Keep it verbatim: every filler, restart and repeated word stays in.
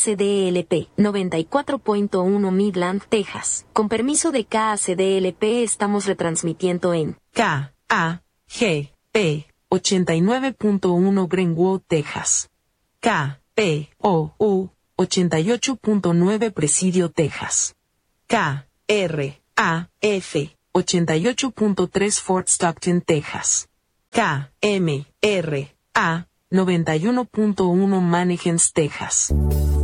C D L P, noventa y cuatro punto uno Midland, Texas. Con permiso de K C D L P estamos retransmitiendo en K A G P ochenta y nueve punto uno Greenwood, Texas. K P O U ochenta y ocho punto nueve Presidio, Texas. K R A F ochenta y ocho punto tres Fort Stockton, Texas. K M R A noventa y uno punto uno Mannequins, Texas.